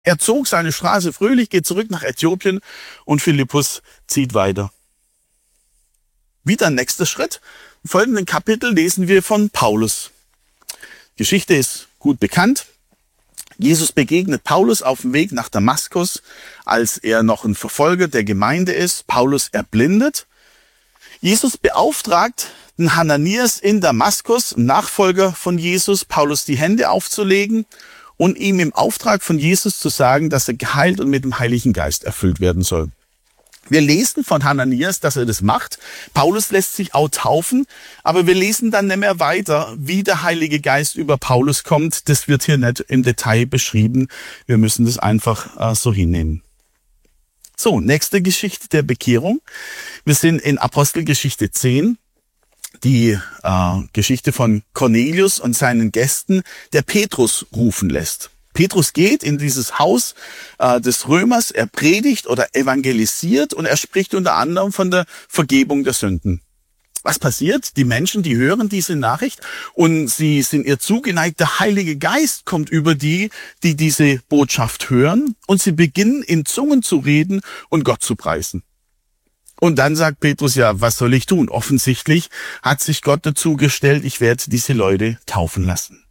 Er zog seine Straße fröhlich, geht zurück nach Äthiopien und Philippus zieht weiter. Wieder nächster Schritt. Im folgenden Kapitel lesen wir von Paulus. Die Geschichte ist gut bekannt. Jesus begegnet Paulus auf dem Weg nach Damaskus, als er noch ein Verfolger der Gemeinde ist. Paulus erblindet. Jesus beauftragt den Hananias in Damaskus, Nachfolger von Jesus, Paulus die Hände aufzulegen und ihm im Auftrag von Jesus zu sagen, dass er geheilt und mit dem Heiligen Geist erfüllt werden soll. Wir lesen von Hananias, dass er das macht. Paulus lässt sich auch taufen, aber wir lesen dann nicht mehr weiter, wie der Heilige Geist über Paulus kommt. Das wird hier nicht im Detail beschrieben. Wir müssen das einfach so hinnehmen. So, nächste Geschichte der Bekehrung. Wir sind in Apostelgeschichte 10. Die Geschichte von Cornelius und seinen Gästen, der Petrus rufen lässt. Petrus geht in dieses Haus des Römers, er predigt oder evangelisiert und er spricht unter anderem von der Vergebung der Sünden. Was passiert? Die Menschen, die hören diese Nachricht und sie sind ihr zugeneigt. Der Heilige Geist kommt über die diese Botschaft hören und sie beginnen in Zungen zu reden und Gott zu preisen. Und dann sagt Petrus, ja, was soll ich tun? Offensichtlich hat sich Gott dazu gestellt, ich werde diese Leute taufen lassen.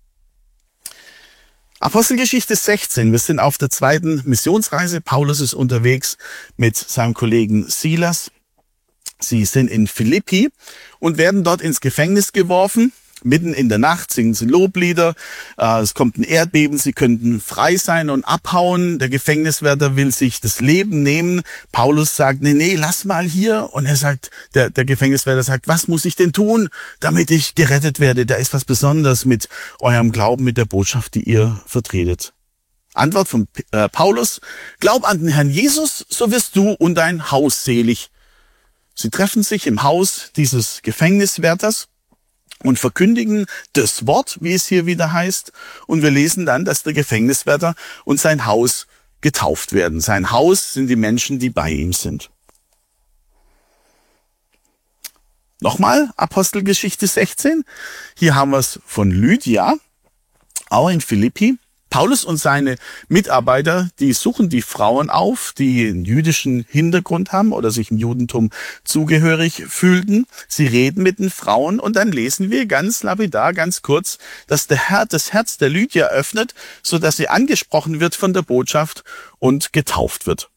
Apostelgeschichte 16, wir sind auf der zweiten Missionsreise. Paulus ist unterwegs mit seinem Kollegen Silas. Sie sind in Philippi und werden dort ins Gefängnis geworfen. Mitten in der Nacht singen sie Loblieder, es kommt ein Erdbeben, sie könnten frei sein und abhauen. Der Gefängniswärter will sich das Leben nehmen. Paulus sagt, nee, lass mal hier. Und er sagt, der Gefängniswärter sagt, was muss ich denn tun, damit ich gerettet werde? Da ist was Besonderes mit eurem Glauben, mit der Botschaft, die ihr vertretet. Antwort von Paulus, glaub an den Herrn Jesus, so wirst du und dein Haus selig. Sie treffen sich im Haus dieses Gefängniswärters und verkündigen das Wort, wie es hier wieder heißt. Und wir lesen dann, dass der Gefängniswärter und sein Haus getauft werden. Sein Haus sind die Menschen, die bei ihm sind. Nochmal Apostelgeschichte 16. Hier haben wir es von Lydia, auch in Philippi. Paulus und seine Mitarbeiter, die suchen die Frauen auf, die einen jüdischen Hintergrund haben oder sich im Judentum zugehörig fühlten. Sie reden mit den Frauen und dann lesen wir ganz lapidar, ganz kurz, dass der Herr das Herz der Lydia öffnet, sodass sie angesprochen wird von der Botschaft und getauft wird.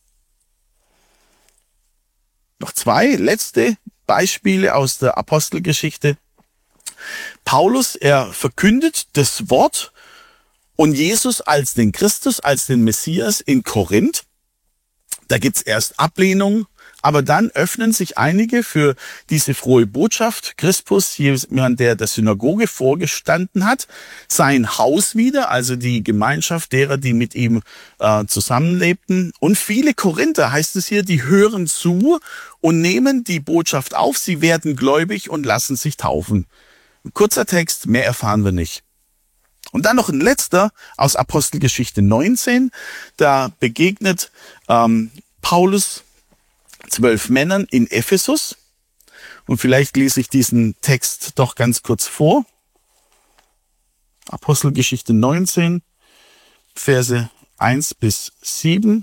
Noch zwei letzte Beispiele aus der Apostelgeschichte. Paulus, er verkündet das Wort und Jesus als den Christus, als den Messias in Korinth. Da gibt's erst Ablehnung, aber dann öffnen sich einige für diese frohe Botschaft. Crispus, jemand, der der Synagoge vorgestanden hat, sein Haus wieder, also die Gemeinschaft derer, die mit ihm zusammenlebten. Und viele Korinther, heißt es hier, die hören zu und nehmen die Botschaft auf. Sie werden gläubig und lassen sich taufen. Ein kurzer Text, mehr erfahren wir nicht. Und dann noch ein letzter aus Apostelgeschichte 19. Da begegnet Paulus 12 Männern in Ephesus. Und vielleicht lese ich diesen Text doch ganz kurz vor. Apostelgeschichte 19, Verse 1-7.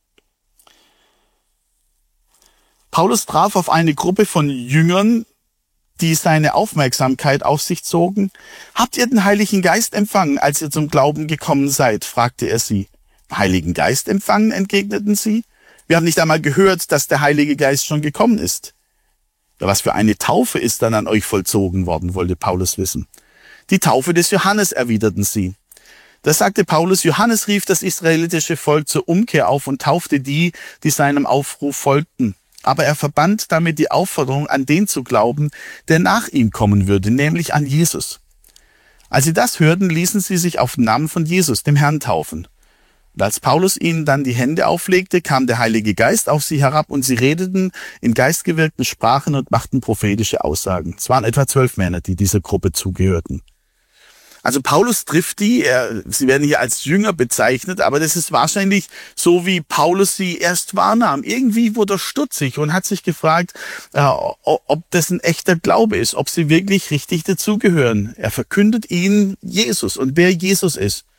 Paulus traf auf eine Gruppe von Jüngern, die seine Aufmerksamkeit auf sich zogen. Habt ihr den Heiligen Geist empfangen, als ihr zum Glauben gekommen seid? Fragte er sie. Heiligen Geist empfangen, entgegneten sie. Wir haben nicht einmal gehört, dass der Heilige Geist schon gekommen ist. Was für eine Taufe ist dann an euch vollzogen worden, wollte Paulus wissen. Die Taufe des Johannes, erwiderten sie. Da sagte Paulus, Johannes rief das israelitische Volk zur Umkehr auf und taufte die, die seinem Aufruf folgten. Aber er verband damit die Aufforderung, an den zu glauben, der nach ihm kommen würde, nämlich an Jesus. Als sie das hörten, ließen sie sich auf den Namen von Jesus, dem Herrn, taufen. Und als Paulus ihnen dann die Hände auflegte, kam der Heilige Geist auf sie herab und sie redeten in geistgewirkten Sprachen und machten prophetische Aussagen. Es waren etwa 12 Männer, die dieser Gruppe zugehörten. Also Paulus trifft die, sie werden hier als Jünger bezeichnet, aber das ist wahrscheinlich so, wie Paulus sie erst wahrnahm. Irgendwie wurde er stutzig und hat sich gefragt, ob das ein echter Glaube ist, ob sie wirklich richtig dazugehören. Er verkündet ihnen Jesus und wer Jesus ist.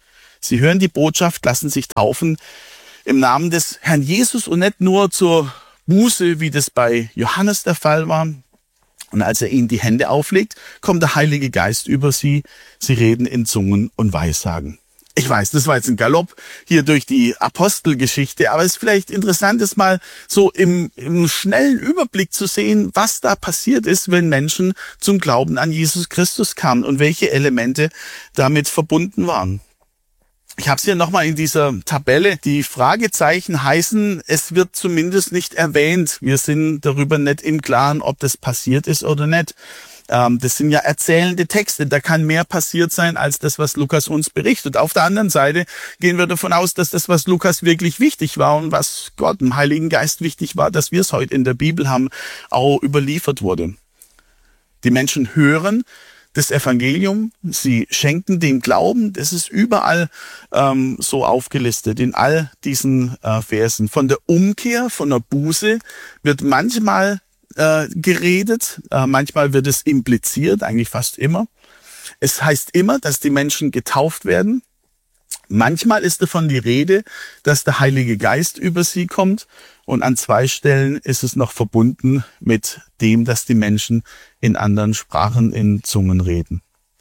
Sie hören die Botschaft, lassen sich taufen im Namen des Herrn Jesus und nicht nur zur Buße, wie das bei Johannes der Fall war. Und als er ihnen die Hände auflegt, kommt der Heilige Geist über sie. Sie reden in Zungen und Weissagen. Ich weiß, das war jetzt ein Galopp hier durch die Apostelgeschichte, aber es ist vielleicht interessant, das mal so im schnellen Überblick zu sehen, was da passiert ist, wenn Menschen zum Glauben an Jesus Christus kamen und welche Elemente damit verbunden waren. Ich habe es hier nochmal in dieser Tabelle. Die Fragezeichen heißen, es wird zumindest nicht erwähnt. Wir sind darüber nicht im Klaren, ob das passiert ist oder nicht. Das sind ja erzählende Texte. Da kann mehr passiert sein, als das, was Lukas uns berichtet. Auf der anderen Seite gehen wir davon aus, dass das, was Lukas wirklich wichtig war und was Gott im Heiligen Geist wichtig war, dass wir es heute in der Bibel haben, auch überliefert wurde. Die Menschen hören das Evangelium, sie schenken dem Glauben, das ist überall so aufgelistet, in all diesen Versen. Von der Umkehr, von der Buße wird manchmal geredet, manchmal wird es impliziert, eigentlich fast immer. Es heißt immer, dass die Menschen getauft werden. Manchmal ist davon die Rede, dass der Heilige Geist über sie kommt. Und an 2 Stellen ist es noch verbunden mit dem, dass die Menschen in anderen Sprachen, in Zungen reden.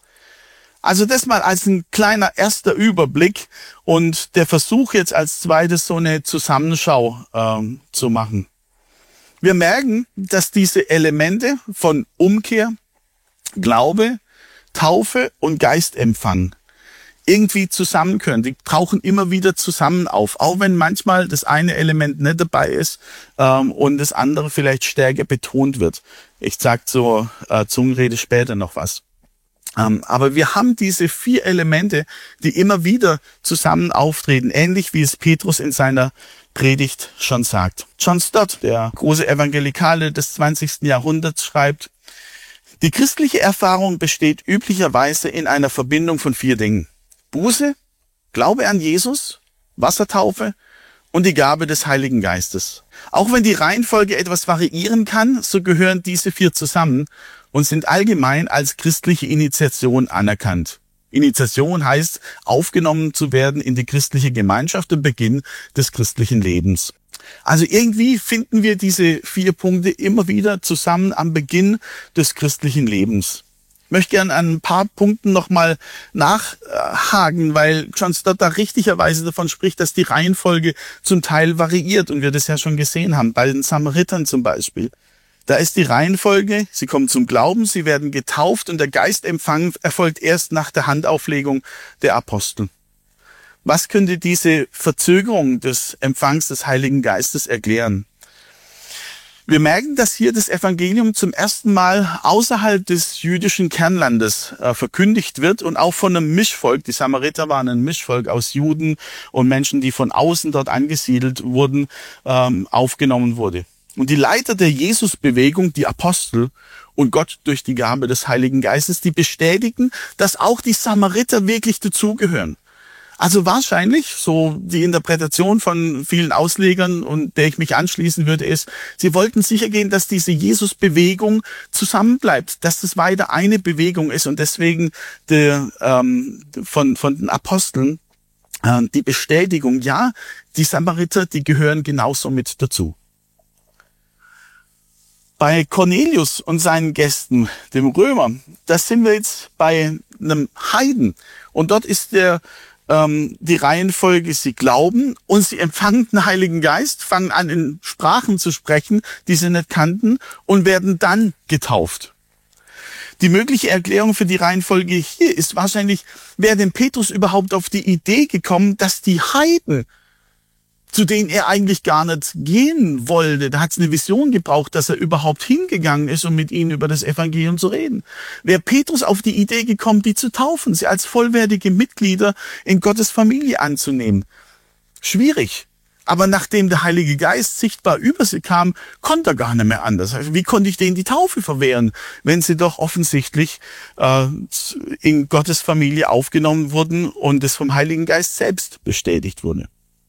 Also das mal als ein kleiner erster Überblick und der Versuch jetzt als zweites so eine Zusammenschau zu machen. Wir merken, dass diese Elemente von Umkehr, Glaube, Taufe und Geistempfang irgendwie zusammen können. Die tauchen immer wieder zusammen auf, auch wenn manchmal das eine Element nicht dabei ist und das andere vielleicht stärker betont wird. Ich sag zur Zungenrede später noch was. Aber wir haben diese 4 Elemente, die immer wieder zusammen auftreten, ähnlich wie es Petrus in seiner Predigt schon sagt. John Stott, der große Evangelikale des 20. Jahrhunderts, schreibt: Die christliche Erfahrung besteht üblicherweise in einer Verbindung von 4 Dingen: Buße, Glaube an Jesus, Wassertaufe und die Gabe des Heiligen Geistes. Auch wenn die Reihenfolge etwas variieren kann, so gehören diese 4 zusammen und sind allgemein als christliche Initiation anerkannt. Initiation heißt, aufgenommen zu werden in die christliche Gemeinschaft und Beginn des christlichen Lebens. Also irgendwie finden wir diese 4 Punkte immer wieder zusammen am Beginn des christlichen Lebens. Ich möchte gerne an ein paar Punkten nochmal nachhaken, weil John Stott da richtigerweise davon spricht, dass die Reihenfolge zum Teil variiert und wir das ja schon gesehen haben, bei den Samaritern zum Beispiel. Da ist die Reihenfolge, sie kommen zum Glauben, sie werden getauft und der Geistempfang erfolgt erst nach der Handauflegung der Apostel. Was könnte diese Verzögerung des Empfangs des Heiligen Geistes erklären? Wir merken, dass hier das Evangelium zum ersten Mal außerhalb des jüdischen Kernlandes verkündigt wird und auch von einem Mischvolk. Die Samariter waren ein Mischvolk aus Juden und Menschen, die von außen dort angesiedelt wurden, aufgenommen wurde. Und die Leiter der Jesusbewegung, die Apostel und Gott durch die Gabe des Heiligen Geistes, die bestätigen, dass auch die Samariter wirklich dazugehören. Also wahrscheinlich, so die Interpretation von vielen Auslegern und der ich mich anschließen würde, ist, sie wollten sichergehen, dass diese Jesusbewegung zusammenbleibt, dass es weiter eine Bewegung ist und deswegen von den Aposteln die Bestätigung, ja, die Samariter, die gehören genauso mit dazu. Bei Cornelius und seinen Gästen, dem Römer, da sind wir jetzt bei einem Heiden. Und dort ist die Reihenfolge, sie glauben und sie empfangen den Heiligen Geist, fangen an in Sprachen zu sprechen, die sie nicht kannten und werden dann getauft. Die mögliche Erklärung für die Reihenfolge hier ist wahrscheinlich, wäre denn Petrus überhaupt auf die Idee gekommen, dass die Heiden, zu denen er eigentlich gar nicht gehen wollte. Da hat es eine Vision gebraucht, dass er überhaupt hingegangen ist, um mit ihnen über das Evangelium zu reden. Wäre Petrus auf die Idee gekommen, die zu taufen, sie als vollwertige Mitglieder in Gottes Familie anzunehmen? Schwierig. Aber nachdem der Heilige Geist sichtbar über sie kam, konnte er gar nicht mehr anders. Wie konnte ich denen die Taufe verwehren, wenn sie doch offensichtlich in Gottes Familie aufgenommen wurden und es vom Heiligen Geist selbst bestätigt wurde?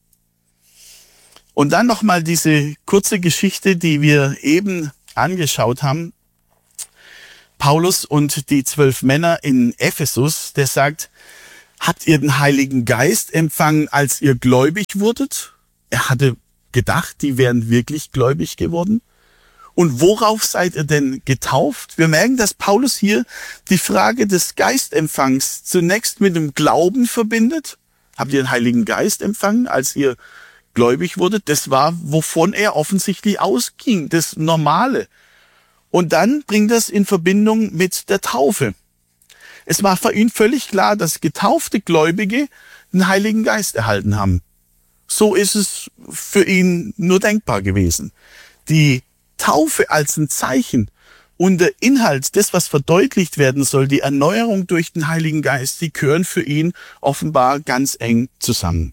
Und dann nochmal diese kurze Geschichte, die wir eben angeschaut haben. Paulus und die 12 Männer in Ephesus, der sagt: Habt ihr den Heiligen Geist empfangen, als ihr gläubig wurdet? Er hatte gedacht, die wären wirklich gläubig geworden. Und worauf seid ihr denn getauft? Wir merken, dass Paulus hier die Frage des Geistempfangs zunächst mit dem Glauben verbindet. Habt ihr den Heiligen Geist empfangen, als ihr gläubig wurdet? Das war, wovon er offensichtlich ausging, das Normale. Und dann bringt das in Verbindung mit der Taufe. Es war für ihn völlig klar, dass getaufte Gläubige den Heiligen Geist erhalten haben. So ist es für ihn nur denkbar gewesen. Die Taufe als ein Zeichen und der Inhalt, das, was verdeutlicht werden soll, die Erneuerung durch den Heiligen Geist, die gehören für ihn offenbar ganz eng zusammen.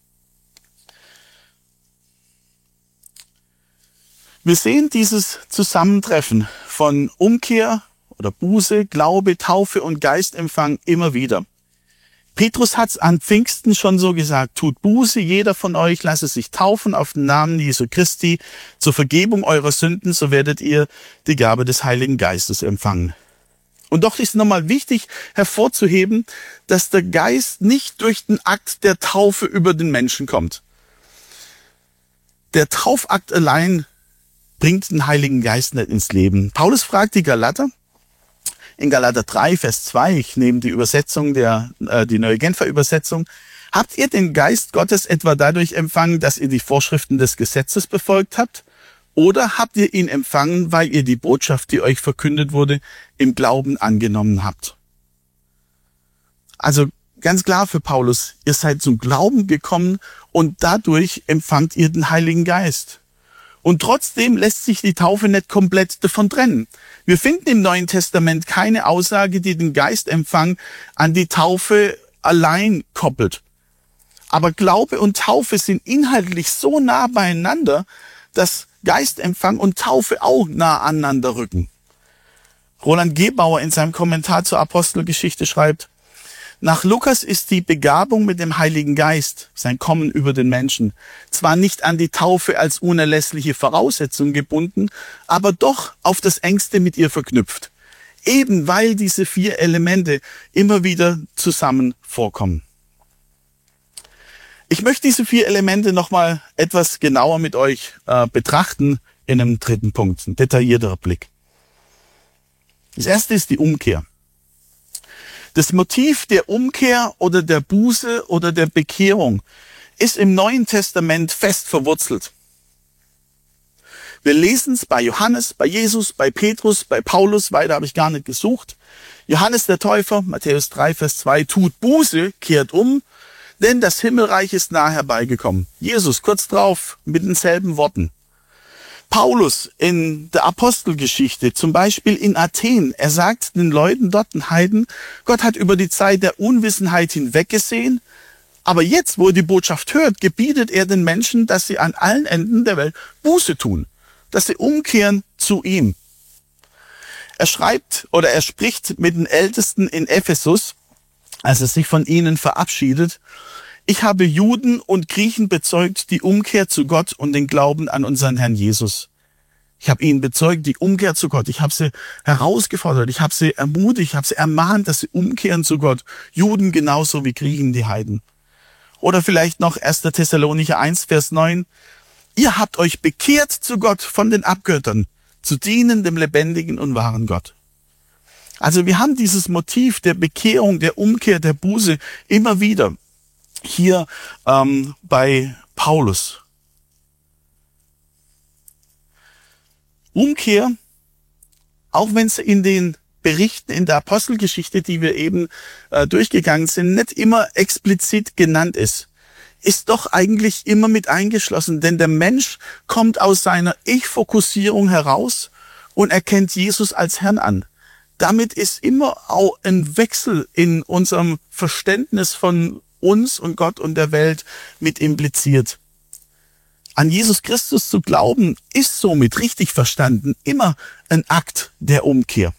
Wir sehen dieses Zusammentreffen von Umkehr oder Buße, Glaube, Taufe und Geistempfang immer wieder. Petrus hat's an Pfingsten schon so gesagt: Tut Buße, jeder von euch lasse sich taufen auf den Namen Jesu Christi zur Vergebung eurer Sünden, so werdet ihr die Gabe des Heiligen Geistes empfangen. Und doch ist nochmal wichtig hervorzuheben, dass der Geist nicht durch den Akt der Taufe über den Menschen kommt. Der Taufakt allein bringt den Heiligen Geist nicht ins Leben. Paulus fragt die Galater in Galater 3, Vers 2, ich nehme die Übersetzung, die Neue Genfer Übersetzung: Habt ihr den Geist Gottes etwa dadurch empfangen, dass ihr die Vorschriften des Gesetzes befolgt habt? Oder habt ihr ihn empfangen, weil ihr die Botschaft, die euch verkündet wurde, im Glauben angenommen habt? Also ganz klar für Paulus, ihr seid zum Glauben gekommen und dadurch empfangt ihr den Heiligen Geist. Und trotzdem lässt sich die Taufe nicht komplett davon trennen. Wir finden im Neuen Testament keine Aussage, die den Geistempfang an die Taufe allein koppelt. Aber Glaube und Taufe sind inhaltlich so nah beieinander, dass Geistempfang und Taufe auch nah aneinander rücken. Roland Gebauer in seinem Kommentar zur Apostelgeschichte schreibt: Nach Lukas ist die Begabung mit dem Heiligen Geist, sein Kommen über den Menschen, zwar nicht an die Taufe als unerlässliche Voraussetzung gebunden, aber doch auf das Engste mit ihr verknüpft. Eben weil diese 4 Elemente immer wieder zusammen vorkommen. Ich möchte diese 4 Elemente nochmal etwas genauer mit euch betrachten in einem 3. Punkt, ein detaillierterer Blick. Das erste ist die Umkehr. Das Motiv der Umkehr oder der Buße oder der Bekehrung ist im Neuen Testament fest verwurzelt. Wir lesen es bei Johannes, bei Jesus, bei Petrus, bei Paulus, weiter habe ich gar nicht gesucht. Johannes der Täufer, Matthäus 3, Vers 2, tut Buße, kehrt um, denn das Himmelreich ist nahe herbeigekommen. Jesus kurz drauf mit denselben Worten. Paulus in der Apostelgeschichte, zum Beispiel in Athen, er sagt den Leuten dort, den Heiden, Gott hat über die Zeit der Unwissenheit hinweggesehen, aber jetzt, wo er die Botschaft hört, gebietet er den Menschen, dass sie an allen Enden der Welt Buße tun, dass sie umkehren zu ihm. Er schreibt oder er spricht mit den Ältesten in Ephesus, als er sich von ihnen verabschiedet: Ich habe Juden und Griechen bezeugt, die Umkehr zu Gott und den Glauben an unseren Herrn Jesus. Ich habe ihnen bezeugt, die Umkehr zu Gott. Ich habe sie herausgefordert, ich habe sie ermutigt, ich habe sie ermahnt, dass sie umkehren zu Gott. Juden genauso wie Griechen, die Heiden. Oder vielleicht noch 1. Thessalonicher 1, Vers 9. Ihr habt euch bekehrt zu Gott von den Abgöttern, zu dienen dem lebendigen und wahren Gott. Also wir haben dieses Motiv der Bekehrung, der Umkehr, der Buße immer wieder hier bei Paulus. Umkehr, auch wenn es in den Berichten in der Apostelgeschichte, die wir eben durchgegangen sind, nicht immer explizit genannt ist doch eigentlich immer mit eingeschlossen. Denn der Mensch kommt aus seiner Ich-Fokussierung heraus und erkennt Jesus als Herrn an. Damit ist immer auch ein Wechsel in unserem Verständnis von uns und Gott und der Welt mit impliziert. An Jesus Christus zu glauben, ist somit richtig verstanden immer ein Akt der Umkehr.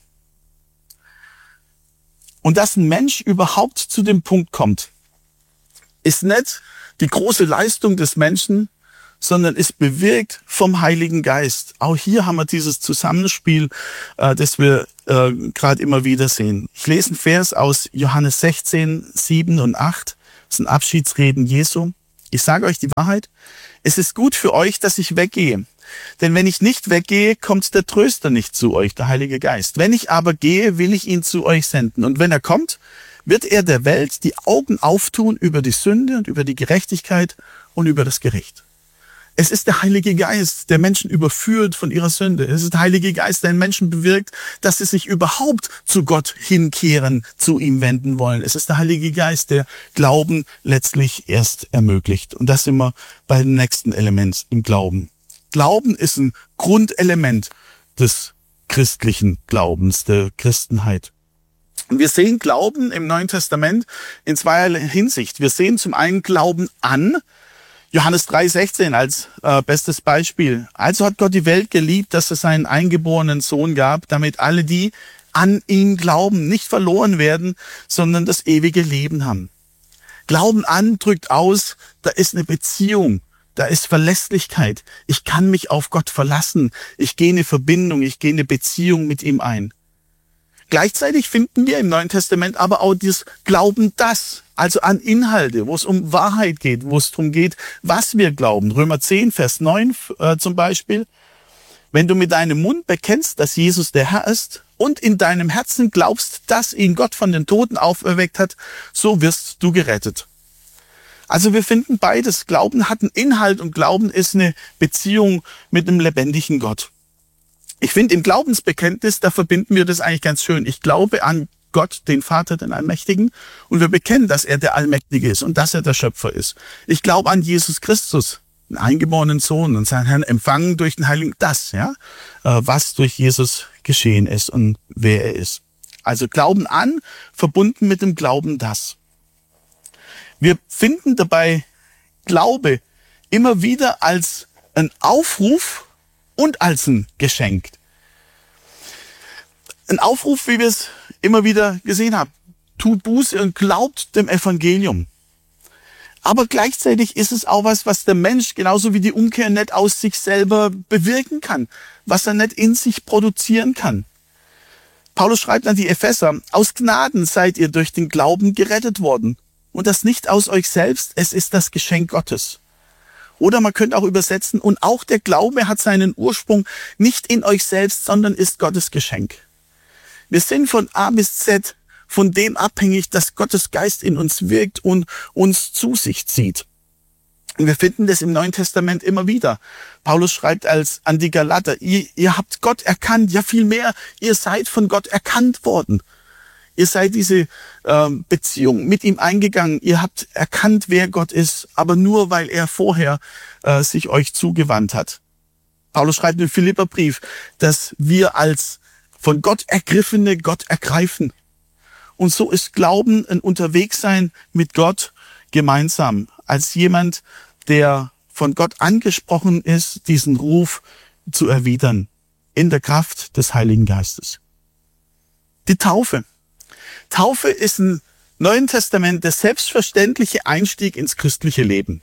Und dass ein Mensch überhaupt zu dem Punkt kommt, ist nicht die große Leistung des Menschen, sondern ist bewirkt vom Heiligen Geist. Auch hier haben wir dieses Zusammenspiel, das wir gerade immer wieder sehen. Ich lese einen Vers aus Johannes 16, 7 und 8. Das sind Abschiedsreden Jesu. Ich sage euch die Wahrheit. Es ist gut für euch, dass ich weggehe. Denn wenn ich nicht weggehe, kommt der Tröster nicht zu euch, der Heilige Geist. Wenn ich aber gehe, will ich ihn zu euch senden. Und wenn er kommt, wird er der Welt die Augen auftun über die Sünde und über die Gerechtigkeit und über das Gericht. Es ist der Heilige Geist, der Menschen überführt von ihrer Sünde. Es ist der Heilige Geist, der in Menschen bewirkt, dass sie sich überhaupt zu Gott hinkehren, zu ihm wenden wollen. Es ist der Heilige Geist, der Glauben letztlich erst ermöglicht. Und das sind wir bei dem nächsten Element im Glauben. Glauben ist ein Grundelement des christlichen Glaubens, der Christenheit. Und wir sehen Glauben im Neuen Testament in zweierlei Hinsicht. Wir sehen zum einen Glauben an, Johannes 3,16 als bestes Beispiel. Also hat Gott die Welt geliebt, dass es seinen eingeborenen Sohn gab, damit alle, die an ihn glauben, nicht verloren werden, sondern das ewige Leben haben. Glauben an drückt aus, da ist eine Beziehung, da ist Verlässlichkeit. Ich kann mich auf Gott verlassen. Ich gehe eine Verbindung, ich gehe eine Beziehung mit ihm ein. Gleichzeitig finden wir im Neuen Testament aber auch das Glauben das, also an Inhalte, wo es um Wahrheit geht, wo es darum geht, was wir glauben. Römer 10, Vers 9 zum Beispiel. Wenn du mit deinem Mund bekennst, dass Jesus der Herr ist und in deinem Herzen glaubst, dass ihn Gott von den Toten auferweckt hat, so wirst du gerettet. Also wir finden beides. Glauben hat einen Inhalt und Glauben ist eine Beziehung mit einem lebendigen Gott. Ich finde, im Glaubensbekenntnis, da verbinden wir das eigentlich ganz schön. Ich glaube an Gott, den Vater, den Allmächtigen, und wir bekennen, dass er der Allmächtige ist und dass er der Schöpfer ist. Ich glaube an Jesus Christus, den eingeborenen Sohn und seinen Herrn empfangen durch den Heiligen, was durch Jesus geschehen ist und wer er ist. Also Glauben an, verbunden mit dem Glauben das. Wir finden dabei Glaube immer wieder als ein Aufruf und als ein Geschenk. Ein Aufruf, wie wir es immer wieder gesehen haben. Tut Buße und glaubt dem Evangelium. Aber gleichzeitig ist es auch was der Mensch, genauso wie die Umkehr, nicht aus sich selber bewirken kann. Was er nicht in sich produzieren kann. Paulus schreibt an die Epheser, aus Gnaden seid ihr durch den Glauben gerettet worden. Und das nicht aus euch selbst, es ist das Geschenk Gottes. Oder man könnte auch übersetzen, und auch der Glaube hat seinen Ursprung nicht in euch selbst, sondern ist Gottes Geschenk. Wir sind von A bis Z von dem abhängig, dass Gottes Geist in uns wirkt und uns zu sich zieht. Und wir finden das im Neuen Testament immer wieder. Paulus schreibt an die Galater, ihr habt Gott erkannt, ja viel mehr, ihr seid von Gott erkannt worden. Ihr seid diese Beziehung mit ihm eingegangen. Ihr habt erkannt, wer Gott ist, aber nur, weil er vorher sich euch zugewandt hat. Paulus schreibt im Philipperbrief, dass wir als von Gott ergriffene Gott ergreifen. Und so ist Glauben ein Unterwegssein mit Gott gemeinsam. Als jemand, der von Gott angesprochen ist, diesen Ruf zu erwidern. In der Kraft des Heiligen Geistes. Die Taufe. Taufe ist im Neuen Testament der selbstverständliche Einstieg ins christliche Leben.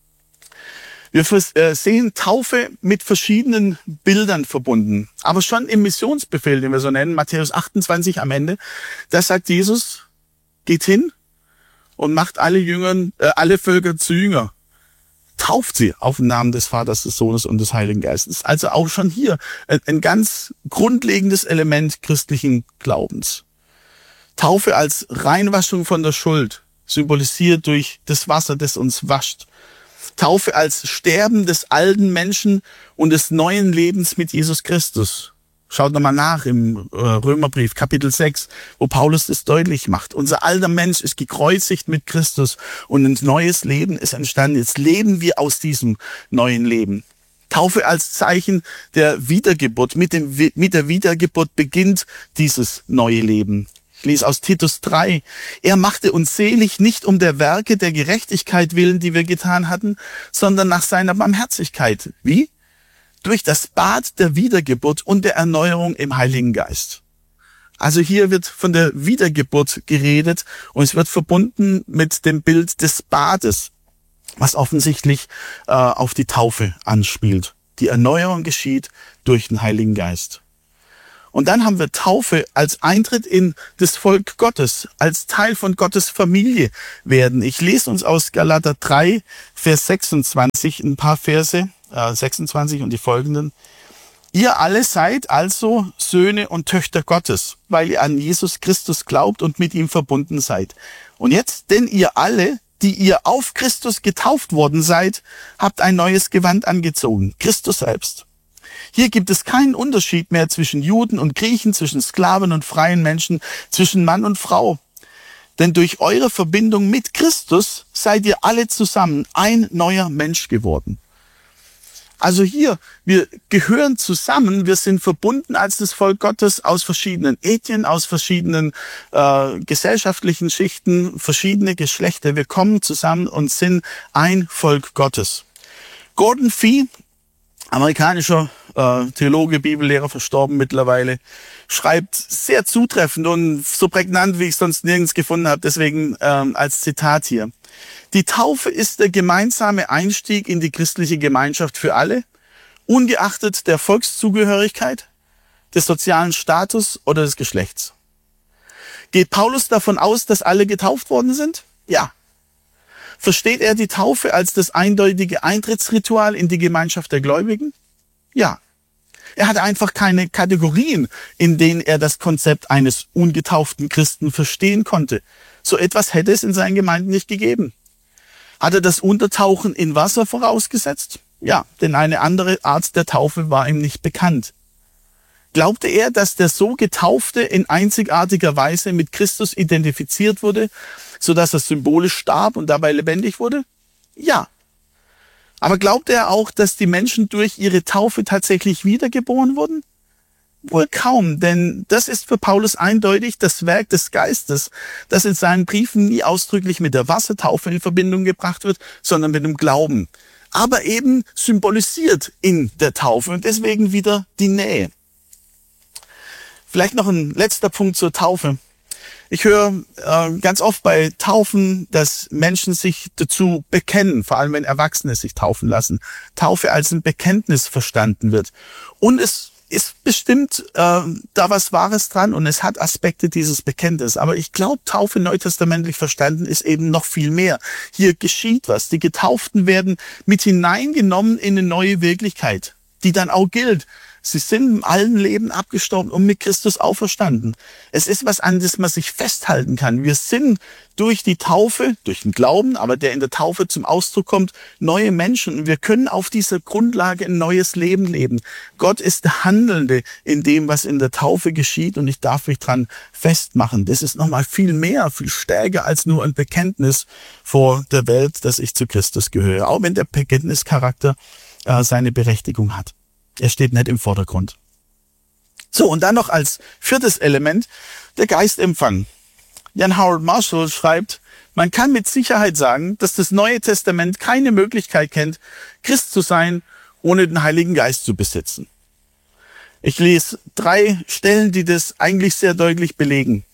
Wir sehen Taufe mit verschiedenen Bildern verbunden. Aber schon im Missionsbefehl, den wir so nennen, Matthäus 28 am Ende, da sagt Jesus, geht hin und macht alle Völker zu Jünger. Tauft sie auf den Namen des Vaters, des Sohnes und des Heiligen Geistes. Also auch schon hier ein ganz grundlegendes Element christlichen Glaubens. Taufe als Reinwaschung von der Schuld, symbolisiert durch das Wasser, das uns wascht. Taufe als Sterben des alten Menschen und des neuen Lebens mit Jesus Christus. Schaut nochmal nach im Römerbrief, Kapitel 6, wo Paulus das deutlich macht. Unser alter Mensch ist gekreuzigt mit Christus und ein neues Leben ist entstanden. Jetzt leben wir aus diesem neuen Leben. Taufe als Zeichen der Wiedergeburt. Mit der Wiedergeburt beginnt dieses neue Leben. Ich lese aus Titus 3. Er machte uns selig, nicht um der Werke der Gerechtigkeit willen, die wir getan hatten, sondern nach seiner Barmherzigkeit. Wie? Durch das Bad der Wiedergeburt und der Erneuerung im Heiligen Geist. Also hier wird von der Wiedergeburt geredet und es wird verbunden mit dem Bild des Bades. was offensichtlich auf die Taufe anspielt. Die Erneuerung geschieht durch den Heiligen Geist. Und dann haben wir Taufe als Eintritt in das Volk Gottes, als Teil von Gottes Familie werden. Ich lese uns aus Galater 3, Vers 26 ein paar Verse, 26 und die folgenden. Ihr alle seid also Söhne und Töchter Gottes, weil ihr an Jesus Christus glaubt und mit ihm verbunden seid. Und jetzt, denn ihr alle, die ihr auf Christus getauft worden seid, habt ein neues Gewand angezogen, Christus selbst. Hier gibt es keinen Unterschied mehr zwischen Juden und Griechen, zwischen Sklaven und freien Menschen, zwischen Mann und Frau. Denn durch eure Verbindung mit Christus seid ihr alle zusammen ein neuer Mensch geworden. Also hier, wir gehören zusammen, wir sind verbunden als das Volk Gottes aus verschiedenen Ethnien, aus verschiedenen gesellschaftlichen Schichten, verschiedene Geschlechter. Wir kommen zusammen und sind ein Volk Gottes. Gordon Fee, amerikanischer Theologe, Bibellehrer, verstorben mittlerweile, schreibt sehr zutreffend und so prägnant, wie ich sonst nirgends gefunden habe, deswegen als Zitat hier. Die Taufe ist der gemeinsame Einstieg in die christliche Gemeinschaft für alle, ungeachtet der Volkszugehörigkeit, des sozialen Status oder des Geschlechts. Geht Paulus davon aus, dass alle getauft worden sind? Ja. Versteht er die Taufe als das eindeutige Eintrittsritual in die Gemeinschaft der Gläubigen? Ja. Er hat einfach keine Kategorien, in denen er das Konzept eines ungetauften Christen verstehen konnte. So etwas hätte es in seinen Gemeinden nicht gegeben. Hat er das Untertauchen in Wasser vorausgesetzt? Ja, denn eine andere Art der Taufe war ihm nicht bekannt. Glaubte er, dass der so Getaufte in einzigartiger Weise mit Christus identifiziert wurde, sodass er symbolisch starb und dabei lebendig wurde? Ja. Aber glaubte er auch, dass die Menschen durch ihre Taufe tatsächlich wiedergeboren wurden? Wohl kaum, denn das ist für Paulus eindeutig das Werk des Geistes, das in seinen Briefen nie ausdrücklich mit der Wassertaufe in Verbindung gebracht wird, sondern mit dem Glauben. Aber eben symbolisiert in der Taufe und deswegen wieder die Nähe. Vielleicht noch ein letzter Punkt zur Taufe. Ich höre ganz oft bei Taufen, dass Menschen sich dazu bekennen, vor allem wenn Erwachsene sich taufen lassen. Taufe als ein Bekenntnis verstanden wird. Und es ist bestimmt da was Wahres dran und es hat Aspekte dieses Bekenntnisses. Aber ich glaube, Taufe neutestamentlich verstanden ist eben noch viel mehr. Hier geschieht was. Die Getauften werden mit hineingenommen in eine neue Wirklichkeit, die dann auch gilt. Sie sind im alten Leben abgestorben und mit Christus auferstanden. Es ist was, an das man sich festhalten kann. Wir sind durch die Taufe, durch den Glauben, aber der in der Taufe zum Ausdruck kommt, neue Menschen. Und wir können auf dieser Grundlage ein neues Leben leben. Gott ist der Handelnde in dem, was in der Taufe geschieht und ich darf mich dran festmachen. Das ist nochmal viel mehr, viel stärker als nur ein Bekenntnis vor der Welt, dass ich zu Christus gehöre. Auch wenn der Bekenntnischarakter seine Berechtigung hat. Er steht nicht im Vordergrund. So, und dann noch als viertes Element der Geistempfang. Jan Howard Marshall schreibt, man kann mit Sicherheit sagen, dass das Neue Testament keine Möglichkeit kennt, Christ zu sein, ohne den Heiligen Geist zu besitzen. Ich lese 3 Stellen, die das eigentlich sehr deutlich belegen.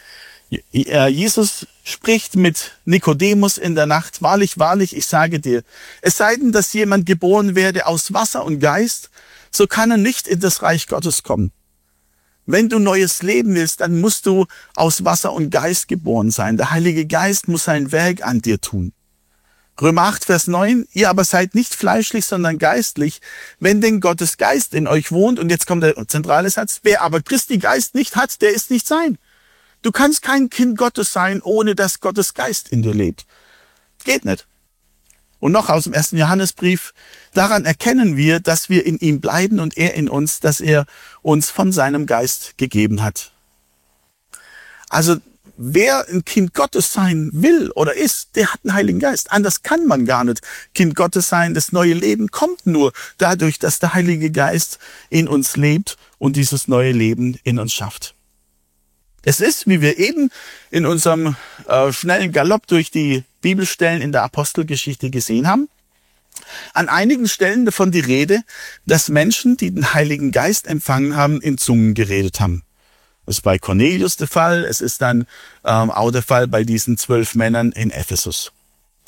Jesus spricht mit Nikodemus in der Nacht, wahrlich, wahrlich, ich sage dir, es sei denn, dass jemand geboren werde aus Wasser und Geist, so kann er nicht in das Reich Gottes kommen. Wenn du neues Leben willst, dann musst du aus Wasser und Geist geboren sein. Der Heilige Geist muss sein Werk an dir tun. Römer 8, Vers 9, ihr aber seid nicht fleischlich, sondern geistlich, wenn denn Gottes Geist in euch wohnt. Und jetzt kommt der zentrale Satz, wer aber Christi Geist nicht hat, der ist nicht sein. Du kannst kein Kind Gottes sein, ohne dass Gottes Geist in dir lebt. Geht nicht. Und noch aus dem 1. Johannesbrief, daran erkennen wir, dass wir in ihm bleiben und er in uns, dass er uns von seinem Geist gegeben hat. Also wer ein Kind Gottes sein will oder ist, der hat einen Heiligen Geist. Anders kann man gar nicht Kind Gottes sein. Das neue Leben kommt nur dadurch, dass der Heilige Geist in uns lebt und dieses neue Leben in uns schafft. Es ist, wie wir eben in unserem schnellen Galopp durch die Bibelstellen in der Apostelgeschichte gesehen haben, an einigen Stellen davon die Rede, dass Menschen, die den Heiligen Geist empfangen haben, in Zungen geredet haben. Das ist bei Cornelius der Fall, es ist dann auch der Fall bei diesen 12 Männern in Ephesus.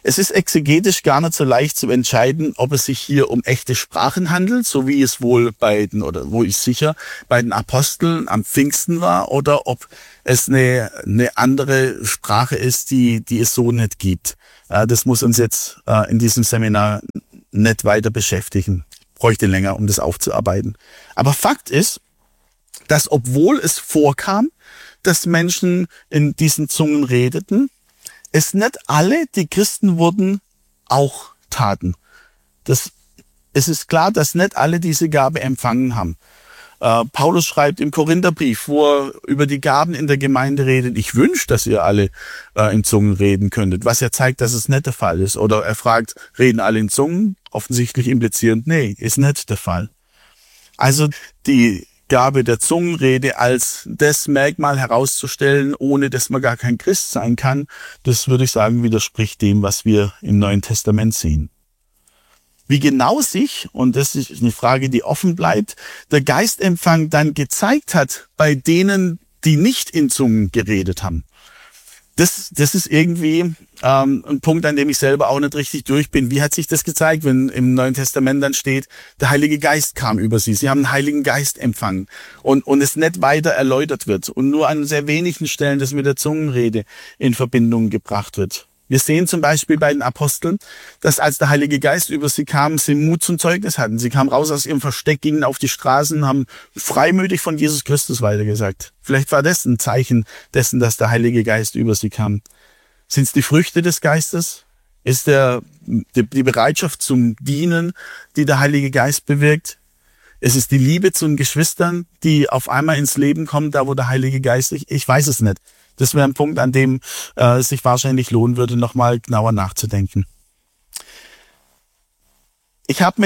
Es ist exegetisch gar nicht so leicht zu entscheiden, ob es sich hier um echte Sprachen handelt, so wie es wohl wo ich sicher bei den Aposteln am Pfingsten war, oder ob es eine andere Sprache ist, die es so nicht gibt. Das muss uns jetzt in diesem Seminar nicht weiter beschäftigen. Ich bräuchte länger, um das aufzuarbeiten. Aber Fakt ist, dass obwohl es vorkam, dass Menschen in diesen Zungen redeten, es nicht alle, die Christen wurden, auch taten. Es ist klar, dass nicht alle diese Gabe empfangen haben. Paulus schreibt im Korintherbrief, wo er über die Gaben in der Gemeinde redet, ich wünsche, dass ihr alle in Zungen reden könntet, was ja zeigt, dass es nicht der Fall ist. Oder er fragt, reden alle in Zungen? Offensichtlich implizierend, nee, ist nicht der Fall. Also die Gabe der Zungenrede als das Merkmal herauszustellen, ohne dass man gar kein Christ sein kann, das würde ich sagen, widerspricht dem, was wir im Neuen Testament sehen. Wie genau sich, und das ist eine Frage, die offen bleibt, der Geistempfang dann gezeigt hat bei denen, die nicht in Zungen geredet haben. Das ist irgendwie ein Punkt, an dem ich selber auch nicht richtig durch bin. Wie hat sich das gezeigt, wenn im Neuen Testament dann steht, der Heilige Geist kam über sie. Sie haben den Heiligen Geist empfangen und es nicht weiter erläutert wird und nur an sehr wenigen Stellen das mit der Zungenrede in Verbindung gebracht wird. Wir sehen zum Beispiel bei den Aposteln, dass als der Heilige Geist über sie kam, sie Mut zum Zeugnis hatten. Sie kamen raus aus ihrem Versteck, gingen auf die Straßen, haben freimütig von Jesus Christus weitergesagt. Vielleicht war das ein Zeichen dessen, dass der Heilige Geist über sie kam. Sind es die Früchte des Geistes? Ist die Bereitschaft zum Dienen, die der Heilige Geist bewirkt? Es ist die Liebe zu den Geschwistern, die auf einmal ins Leben kommt, da wo der Heilige Geist ist. Ich weiß es nicht. Das wäre ein Punkt, an dem es sich wahrscheinlich lohnen würde, nochmal genauer nachzudenken. Ich habe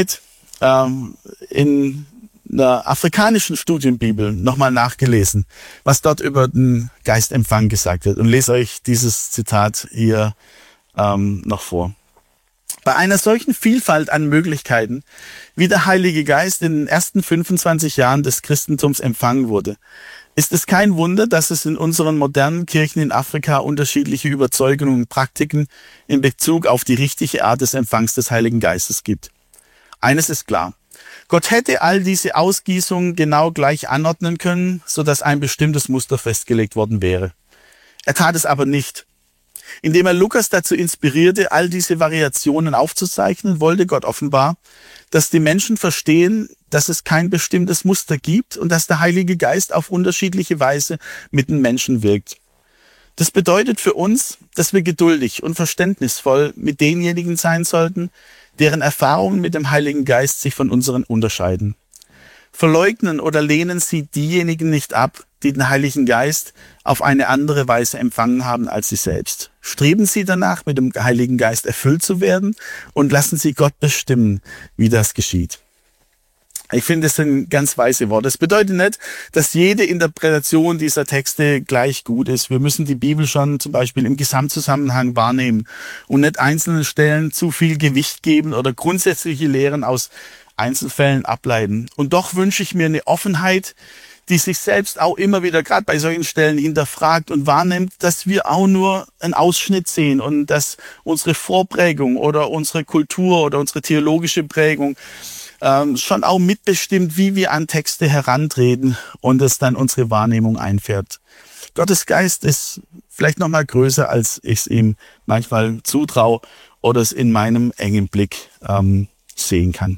in einer afrikanischen Studienbibel nochmal nachgelesen, was dort über den Geistempfang gesagt wird, und lese euch dieses Zitat hier noch vor. Bei einer solchen Vielfalt an Möglichkeiten, wie der Heilige Geist in den ersten 25 Jahren des Christentums empfangen wurde, ist es kein Wunder, dass es in unseren modernen Kirchen in Afrika unterschiedliche Überzeugungen und Praktiken in Bezug auf die richtige Art des Empfangs des Heiligen Geistes gibt. Eines ist klar: Gott hätte all diese Ausgießungen genau gleich anordnen können, sodass ein bestimmtes Muster festgelegt worden wäre. Er tat es aber nicht. Indem er Lukas dazu inspirierte, all diese Variationen aufzuzeichnen, wollte Gott offenbar, dass die Menschen verstehen, dass es kein bestimmtes Muster gibt und dass der Heilige Geist auf unterschiedliche Weise mit den Menschen wirkt. Das bedeutet für uns, dass wir geduldig und verständnisvoll mit denjenigen sein sollten, deren Erfahrungen mit dem Heiligen Geist sich von unseren unterscheiden. Verleugnen oder lehnen Sie diejenigen nicht ab, die den Heiligen Geist auf eine andere Weise empfangen haben als Sie selbst. Streben Sie danach, mit dem Heiligen Geist erfüllt zu werden, und lassen Sie Gott bestimmen, wie das geschieht. Ich finde, das sind ganz weise Worte. Das bedeutet nicht, dass jede Interpretation dieser Texte gleich gut ist. Wir müssen die Bibel schon zum Beispiel im Gesamtzusammenhang wahrnehmen und nicht einzelnen Stellen zu viel Gewicht geben oder grundsätzliche Lehren aus Einzelfällen ableiten. Und doch wünsche ich mir eine Offenheit, die sich selbst auch immer wieder gerade bei solchen Stellen hinterfragt und wahrnimmt, dass wir auch nur einen Ausschnitt sehen und dass unsere Vorprägung oder unsere Kultur oder unsere theologische Prägung schon auch mitbestimmt, wie wir an Texte herantreten und es dann unsere Wahrnehmung einfärbt. Gottes Geist ist vielleicht noch mal größer, als ich es ihm manchmal zutraue oder es in meinem engen Blick sehen kann.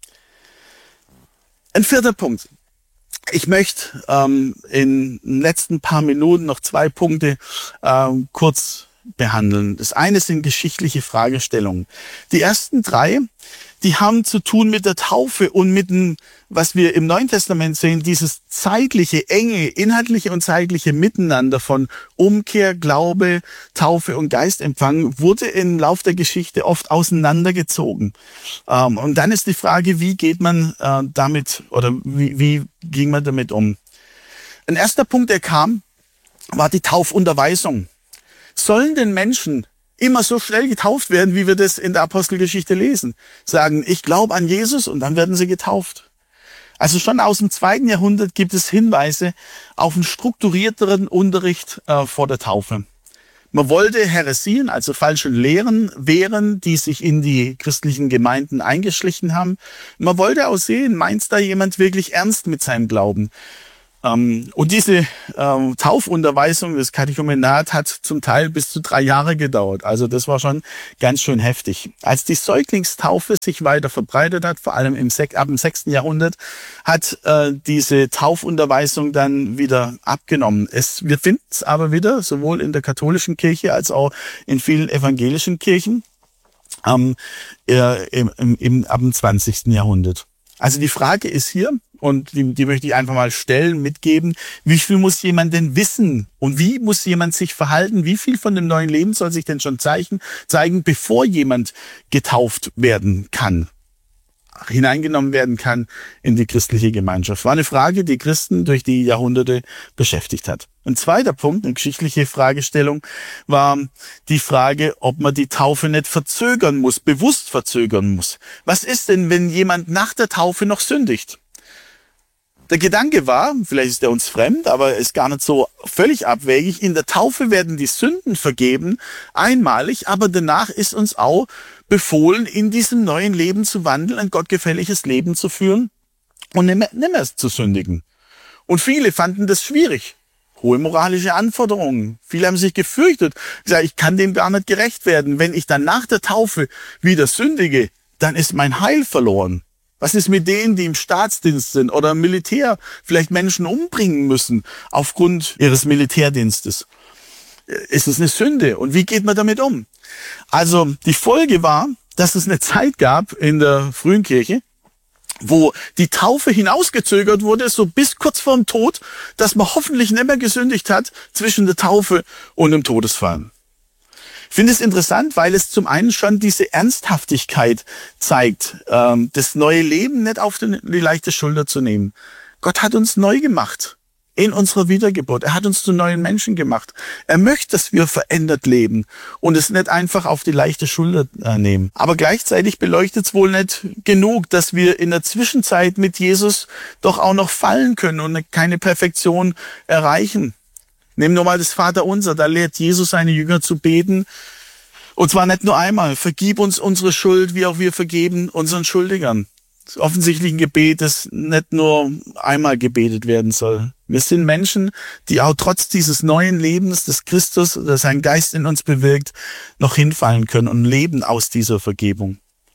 Ein vierter Punkt. Ich möchte in den letzten paar Minuten noch 2 Punkte kurz behandeln. Das eine sind geschichtliche Fragestellungen. Die ersten 3, die haben zu tun mit der Taufe und mit dem, was wir im Neuen Testament sehen, dieses zeitliche, enge, inhaltliche und zeitliche Miteinander von Umkehr, Glaube, Taufe und Geistempfang wurde im Lauf der Geschichte oft auseinandergezogen. Und dann ist die Frage, wie geht man damit, oder wie ging man damit um? Ein erster Punkt, der kam, war die Taufunterweisung. Sollen denn Menschen immer so schnell getauft werden, wie wir das in der Apostelgeschichte lesen? Sagen, ich glaube an Jesus, und dann werden sie getauft. Also schon aus dem 2. Jahrhundert gibt es Hinweise auf einen strukturierteren Unterricht vor der Taufe. Man wollte Häresien, also falsche Lehren, wehren, die sich in die christlichen Gemeinden eingeschlichen haben. Man wollte auch sehen, meint da jemand wirklich ernst mit seinem Glauben? Und diese Taufunterweisung, das Katechumenat, hat zum Teil bis zu 3 Jahre gedauert. Also das war schon ganz schön heftig. Als die Säuglingstaufe sich weiter verbreitet hat, vor allem ab dem 6. Jahrhundert, hat diese Taufunterweisung dann wieder abgenommen. Wir finden es aber wieder, sowohl in der katholischen Kirche als auch in vielen evangelischen Kirchen, ab dem 20. Jahrhundert. Also die Frage ist hier, und die möchte ich einfach mal stellen, mitgeben, wie viel muss jemand denn wissen und wie muss jemand sich verhalten, wie viel von dem neuen Leben soll sich denn schon zeigen, bevor jemand getauft werden kann, hineingenommen werden kann in die christliche Gemeinschaft. War eine Frage, die Christen durch die Jahrhunderte beschäftigt hat. Ein zweiter Punkt, eine geschichtliche Fragestellung, war die Frage, ob man die Taufe nicht verzögern muss, bewusst verzögern muss. Was ist denn, wenn jemand nach der Taufe noch sündigt? Der Gedanke war, vielleicht ist er uns fremd, aber ist gar nicht so völlig abwegig, in der Taufe werden die Sünden vergeben, einmalig, aber danach ist uns auch befohlen, in diesem neuen Leben zu wandeln, ein gottgefälliges Leben zu führen und nicht mehr zu sündigen. Und viele fanden das schwierig. Hohe moralische Anforderungen. Viele haben sich gefürchtet, gesagt, ich kann dem gar nicht gerecht werden. Wenn ich dann nach der Taufe wieder sündige, dann ist mein Heil verloren. Was ist mit denen, die im Staatsdienst sind oder im Militär vielleicht Menschen umbringen müssen aufgrund ihres Militärdienstes? Ist es eine Sünde? Und wie geht man damit um? Also die Folge war, dass es eine Zeit gab in der frühen Kirche, wo die Taufe hinausgezögert wurde, so bis kurz vorm Tod, dass man hoffentlich nicht mehr gesündigt hat zwischen der Taufe und dem Todesfall. Ich finde es interessant, weil es zum einen schon diese Ernsthaftigkeit zeigt, das neue Leben nicht auf die leichte Schulter zu nehmen. Gott hat uns neu gemacht in unserer Wiedergeburt. Er hat uns zu neuen Menschen gemacht. Er möchte, dass wir verändert leben und es nicht einfach auf die leichte Schulter nehmen. Aber gleichzeitig beleuchtet es wohl nicht genug, dass wir in der Zwischenzeit mit Jesus doch auch noch fallen können und keine Perfektion erreichen. Nehmen wir mal das Vaterunser, da lehrt Jesus seine Jünger zu beten. Und zwar nicht nur einmal. Vergib uns unsere Schuld, wie auch wir vergeben unseren Schuldigern. Das ist offensichtlich ein Gebet, das nicht nur einmal gebetet werden soll. Wir sind Menschen, die auch trotz dieses neuen Lebens des Christus, das sein Geist in uns bewirkt, noch hinfallen können und leben aus dieser Vergebung.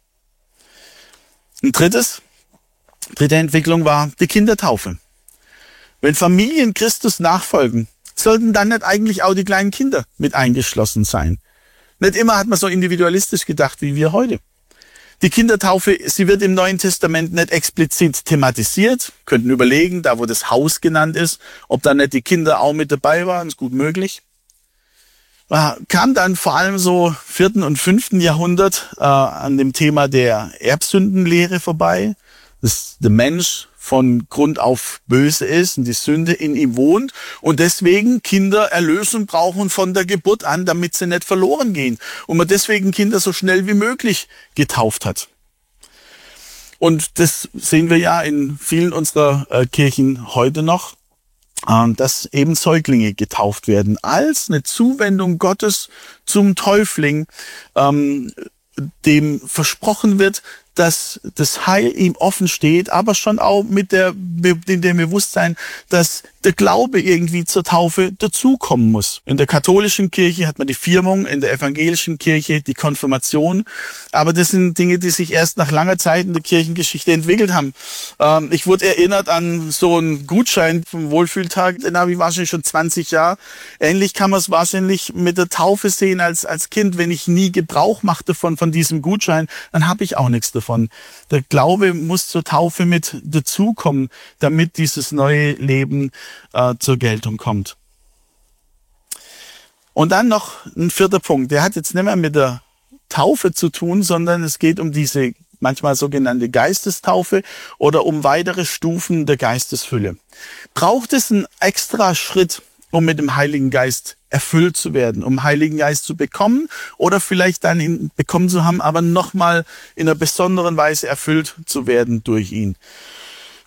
Ein dritte Entwicklung war die Kindertaufe. Wenn Familien Christus nachfolgen, sollten dann nicht eigentlich auch die kleinen Kinder mit eingeschlossen sein? Nicht immer hat man so individualistisch gedacht wie wir heute. Die Kindertaufe, sie wird im Neuen Testament nicht explizit thematisiert. Könnten überlegen, da wo das Haus genannt ist, ob da nicht die Kinder auch mit dabei waren, ist gut möglich. Kam dann vor allem so 4. und 5. Jahrhundert an dem Thema der Erbsündenlehre vorbei, dass der Mensch von Grund auf böse ist und die Sünde in ihm wohnt und deswegen Kinder Erlösung brauchen von der Geburt an, damit sie nicht verloren gehen und man deswegen Kinder so schnell wie möglich getauft hat. Und das sehen wir ja in vielen unserer Kirchen heute noch, dass eben Säuglinge getauft werden als eine Zuwendung Gottes zum Täufling, dem versprochen wird, dass das Heil ihm offen steht, aber schon auch mit dem Bewusstsein, dass der Glaube irgendwie zur Taufe dazukommen muss. In der katholischen Kirche hat man die Firmung, in der evangelischen Kirche die Konfirmation. Aber das sind Dinge, die sich erst nach langer Zeit in der Kirchengeschichte entwickelt haben. Ich wurde erinnert an so einen Gutschein vom Wohlfühltag, den habe ich wahrscheinlich schon 20 Jahre. Ähnlich kann man es wahrscheinlich mit der Taufe sehen als Kind. Wenn ich nie Gebrauch machte von diesem Gutschein, dann habe ich auch nichts davon. Der Glaube muss zur Taufe mit dazukommen, damit dieses neue Leben zur Geltung kommt. Und dann noch ein 4. Punkt. Der hat jetzt nicht mehr mit der Taufe zu tun, sondern es geht um diese manchmal sogenannte Geistestaufe oder um weitere Stufen der Geistesfülle. Braucht es einen extra Schritt, um mit dem Heiligen Geist erfüllt zu werden, um Heiligen Geist zu bekommen oder vielleicht dann ihn bekommen zu haben, aber nochmal in einer besonderen Weise erfüllt zu werden durch ihn?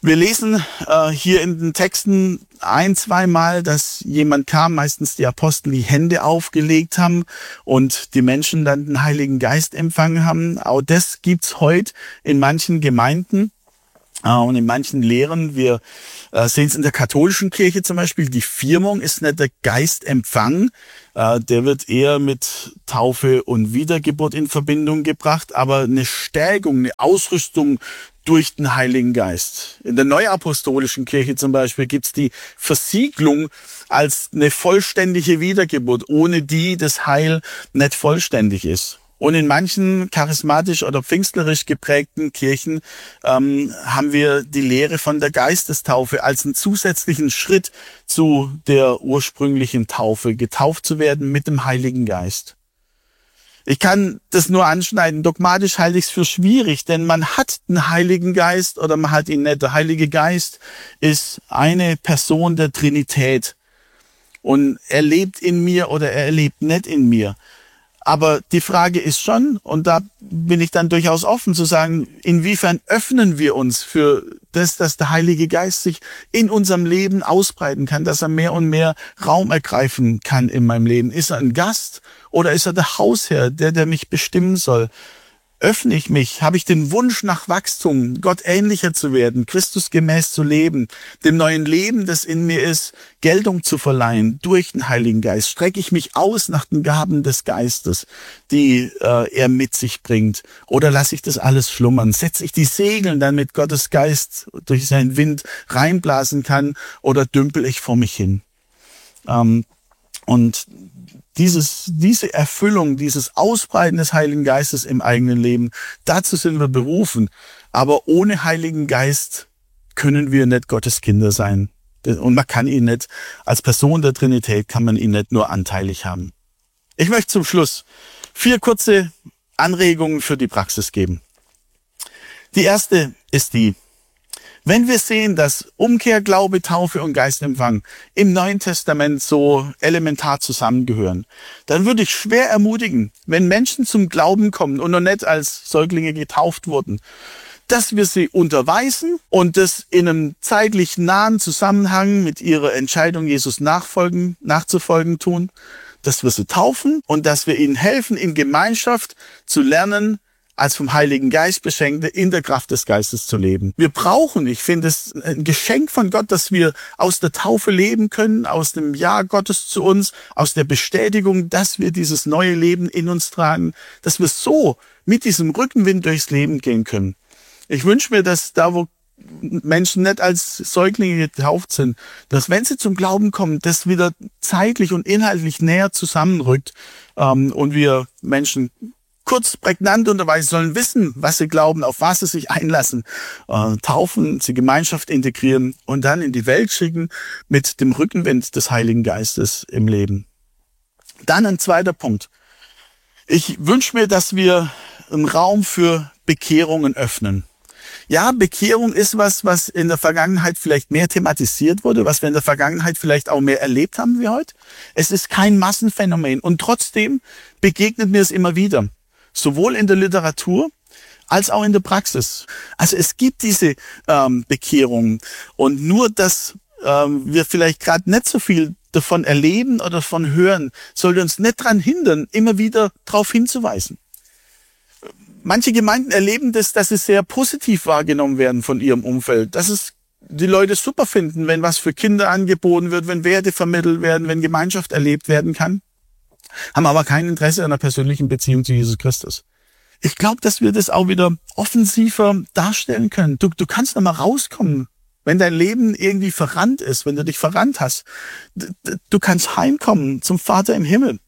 Wir lesen hier in den Texten ein-, zweimal, dass jemand kam, meistens die Apostel, die Hände aufgelegt haben und die Menschen dann den Heiligen Geist empfangen haben. Auch das gibt's heute in manchen Gemeinden und in manchen Lehren. Wir sehen es in der katholischen Kirche zum Beispiel. Die Firmung ist nicht der Geistempfang. Der wird eher mit Taufe und Wiedergeburt in Verbindung gebracht, aber eine Stärkung, eine Ausrüstung durch den Heiligen Geist. In der neuapostolischen Kirche zum Beispiel gibt's die Versiegelung als eine vollständige Wiedergeburt, ohne die das Heil nicht vollständig ist. Und in manchen charismatisch oder pfingstlerisch geprägten Kirchen haben wir die Lehre von der Geistestaufe als einen zusätzlichen Schritt zu der ursprünglichen Taufe, getauft zu werden mit dem Heiligen Geist. Ich kann das nur anschneiden. Dogmatisch halte ich es für schwierig, denn man hat den Heiligen Geist oder man hat ihn nicht. Der Heilige Geist ist eine Person der Trinität und er lebt in mir oder er lebt nicht in mir. Aber die Frage ist schon, und da bin ich dann durchaus offen zu sagen, inwiefern öffnen wir uns für das, dass der Heilige Geist sich in unserem Leben ausbreiten kann, dass er mehr und mehr Raum ergreifen kann in meinem Leben. Ist er ein Gast oder ist er der Hausherr, der mich bestimmen soll? Öffne ich mich? Habe ich den Wunsch nach Wachstum, Gott ähnlicher zu werden, Christus gemäß zu leben, dem neuen Leben, das in mir ist, Geltung zu verleihen durch den Heiligen Geist? Strecke ich mich aus nach den Gaben des Geistes, die er mit sich bringt? Oder lasse ich das alles schlummern? Setze ich die Segel, damit Gottes Geist durch seinen Wind reinblasen kann? Oder dümpel ich vor mich hin? Und diese Erfüllung, dieses Ausbreiten des Heiligen Geistes im eigenen Leben, dazu sind wir berufen. Aber ohne Heiligen Geist können wir nicht Gottes Kinder sein. Und man kann ihn nicht, als Person der Trinität kann man ihn nicht nur anteilig haben. Ich möchte zum Schluss 4 kurze Anregungen für die Praxis geben. Die erste ist die: Wenn wir sehen, dass Umkehr, Glaube, Taufe und Geistempfang im Neuen Testament so elementar zusammengehören, dann würde ich schwer ermutigen, wenn Menschen zum Glauben kommen und noch nicht als Säuglinge getauft wurden, dass wir sie unterweisen und das in einem zeitlich nahen Zusammenhang mit ihrer Entscheidung, Jesus nachzufolgen tun, dass wir sie taufen und dass wir ihnen helfen, in Gemeinschaft zu lernen, als vom Heiligen Geist Beschenkte in der Kraft des Geistes zu leben. Wir brauchen, ich finde es ein Geschenk von Gott, dass wir aus der Taufe leben können, aus dem Ja Gottes zu uns, aus der Bestätigung, dass wir dieses neue Leben in uns tragen, dass wir so mit diesem Rückenwind durchs Leben gehen können. Ich wünsche mir, dass da, wo Menschen nicht als Säuglinge getauft sind, dass wenn sie zum Glauben kommen, das wieder zeitlich und inhaltlich näher zusammenrückt und wir Menschen kurz prägnant unterweisen sollen, wissen, was sie glauben, auf was sie sich einlassen, taufen, sie Gemeinschaft integrieren und dann in die Welt schicken mit dem Rückenwind des Heiligen Geistes im Leben. Dann ein zweiter Punkt. Ich wünsche mir, dass wir einen Raum für Bekehrungen öffnen. Ja, Bekehrung ist was in der Vergangenheit vielleicht mehr thematisiert wurde, was wir in der Vergangenheit vielleicht auch mehr erlebt haben wie heute. Es ist kein Massenphänomen und trotzdem begegnet mir es immer wieder. Sowohl in der Literatur als auch in der Praxis. Also es gibt diese Bekehrungen und nur, dass wir vielleicht gerade nicht so viel davon erleben oder davon hören, sollte uns nicht daran hindern, immer wieder darauf hinzuweisen. Manche Gemeinden erleben das, dass sie sehr positiv wahrgenommen werden von ihrem Umfeld, dass es die Leute super finden, wenn was für Kinder angeboten wird, wenn Werte vermittelt werden, wenn Gemeinschaft erlebt werden kann, haben aber kein Interesse an einer persönlichen Beziehung zu Jesus Christus. Ich glaube, dass wir das auch wieder offensiver darstellen können. Du kannst noch mal rauskommen, wenn dein Leben irgendwie verrannt ist, wenn du dich verrannt hast. Du kannst heimkommen zum Vater im Himmel.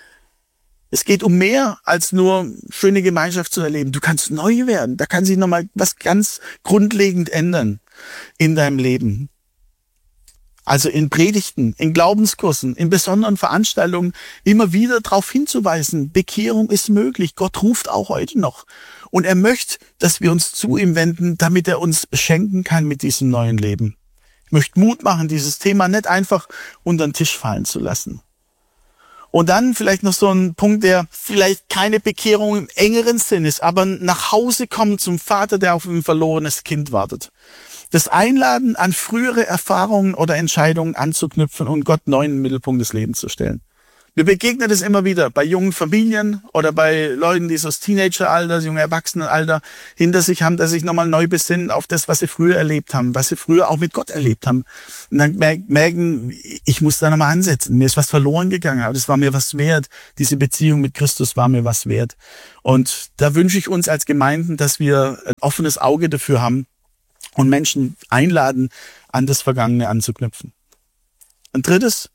Es geht um mehr als nur schöne Gemeinschaft zu erleben. Du kannst neu werden. Da kann sich noch mal was ganz grundlegend ändern in deinem Leben. Also in Predigten, in Glaubenskursen, in besonderen Veranstaltungen immer wieder darauf hinzuweisen, Bekehrung ist möglich. Gott ruft auch heute noch. Und er möchte, dass wir uns zu ihm wenden, damit er uns beschenken kann mit diesem neuen Leben. Ich möchte Mut machen, dieses Thema nicht einfach unter den Tisch fallen zu lassen. Und dann vielleicht noch so ein Punkt, der vielleicht keine Bekehrung im engeren Sinn ist, aber nach Hause kommen zum Vater, der auf ein verlorenes Kind wartet. Das Einladen, an frühere Erfahrungen oder Entscheidungen anzuknüpfen und Gott neu in den Mittelpunkt des Lebens zu stellen. Wir begegnen das immer wieder bei jungen Familien oder bei Leuten, die so das Teenageralter, das junge Erwachsenenalter hinter sich haben, dass sie sich nochmal neu besinnen auf das, was sie früher erlebt haben, was sie früher auch mit Gott erlebt haben. Und dann merken, ich muss da nochmal ansetzen. Mir ist was verloren gegangen, aber das war mir was wert. Diese Beziehung mit Christus war mir was wert. Und da wünsche ich uns als Gemeinden, dass wir ein offenes Auge dafür haben und Menschen einladen, an das Vergangene anzuknüpfen. Und drittes,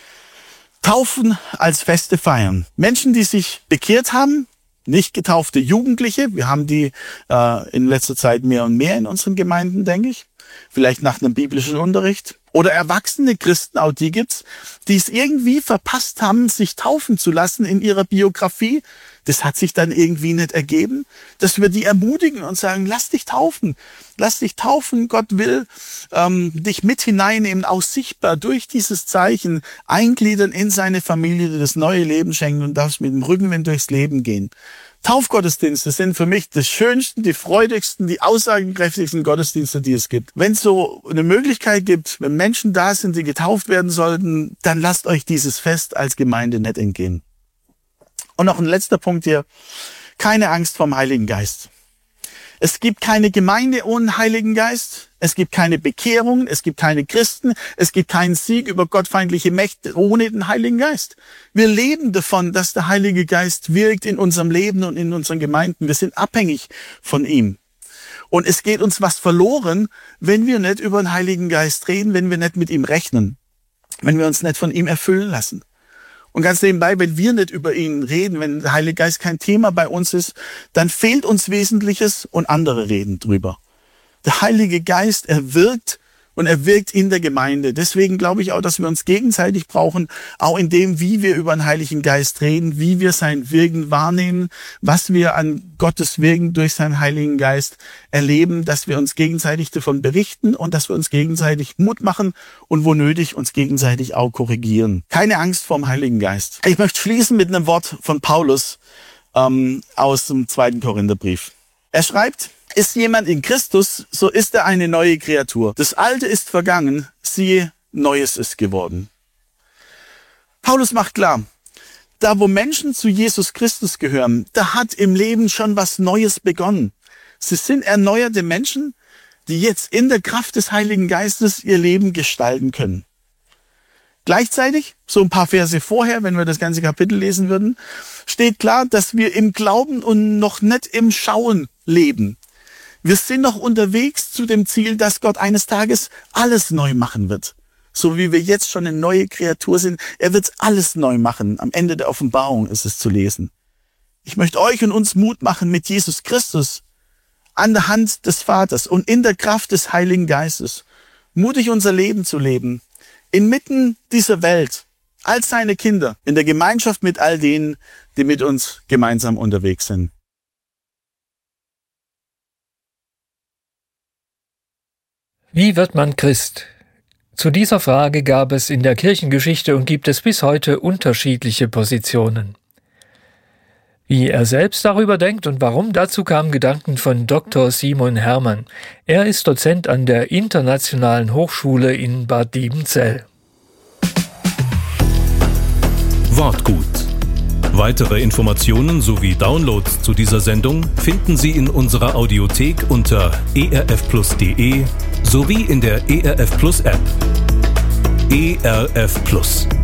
Taufen als Feste feiern. Menschen, die sich bekehrt haben, nicht getaufte Jugendliche, wir haben die in letzter Zeit mehr und mehr in unseren Gemeinden, denke ich, vielleicht nach einem biblischen Unterricht. Oder erwachsene Christen, auch die gibt's, die es irgendwie verpasst haben, sich taufen zu lassen in ihrer Biografie. Das hat sich dann irgendwie nicht ergeben, dass wir die ermutigen und sagen, lass dich taufen. Lass dich taufen. Gott will dich mit hineinnehmen, auch sichtbar durch dieses Zeichen eingliedern in seine Familie, dir das neue Leben schenken und darfst mit dem Rückenwind durchs Leben gehen. Taufgottesdienste sind für mich die schönsten, die freudigsten, die aussagenkräftigsten Gottesdienste, die es gibt. Wenn es so eine Möglichkeit gibt, wenn Menschen da sind, die getauft werden sollten, dann lasst euch dieses Fest als Gemeinde nicht entgehen. Und noch ein letzter Punkt hier. Keine Angst vorm Heiligen Geist. Es gibt keine Gemeinde ohne Heiligen Geist. Es gibt keine Bekehrung. Es gibt keine Christen. Es gibt keinen Sieg über gottfeindliche Mächte ohne den Heiligen Geist. Wir leben davon, dass der Heilige Geist wirkt in unserem Leben und in unseren Gemeinden. Wir sind abhängig von ihm. Und es geht uns was verloren, wenn wir nicht über den Heiligen Geist reden, wenn wir nicht mit ihm rechnen, wenn wir uns nicht von ihm erfüllen lassen. Und ganz nebenbei, wenn wir nicht über ihn reden, wenn der Heilige Geist kein Thema bei uns ist, dann fehlt uns Wesentliches und andere reden drüber. Der Heilige Geist, er wirkt und er wirkt in der Gemeinde. Deswegen glaube ich auch, dass wir uns gegenseitig brauchen, auch in dem, wie wir über den Heiligen Geist reden, wie wir sein Wirken wahrnehmen, was wir an Gottes Wirken durch seinen Heiligen Geist erleben, dass wir uns gegenseitig davon berichten und dass wir uns gegenseitig Mut machen und wo nötig uns gegenseitig auch korrigieren. Keine Angst vor dem Heiligen Geist. Ich möchte schließen mit einem Wort von Paulus aus dem 2. Korintherbrief. Er schreibt: Ist jemand in Christus, so ist er eine neue Kreatur. Das Alte ist vergangen, siehe, Neues ist geworden. Paulus macht klar, da wo Menschen zu Jesus Christus gehören, da hat im Leben schon was Neues begonnen. Sie sind erneuerte Menschen, die jetzt in der Kraft des Heiligen Geistes ihr Leben gestalten können. Gleichzeitig, so ein paar Verse vorher, wenn wir das ganze Kapitel lesen würden, steht klar, dass wir im Glauben und noch nicht im Schauen leben. Wir sind noch unterwegs zu dem Ziel, dass Gott eines Tages alles neu machen wird. So wie wir jetzt schon eine neue Kreatur sind, er wird alles neu machen. Am Ende der Offenbarung ist es zu lesen. Ich möchte euch und uns Mut machen, mit Jesus Christus an der Hand des Vaters und in der Kraft des Heiligen Geistes mutig unser Leben zu leben, inmitten dieser Welt, als seine Kinder, in der Gemeinschaft mit all denen, die mit uns gemeinsam unterwegs sind. Wie wird man Christ? Zu dieser Frage gab es in der Kirchengeschichte und gibt es bis heute unterschiedliche Positionen. Wie er selbst darüber denkt und warum, dazu kamen Gedanken von Dr. Simon Hermann. Er ist Dozent an der Internationalen Hochschule in Bad Liebenzell. Wortgut. Weitere Informationen sowie Downloads zu dieser Sendung finden Sie in unserer Audiothek unter erfplus.de sowie in der ERF Plus App. ERF Plus.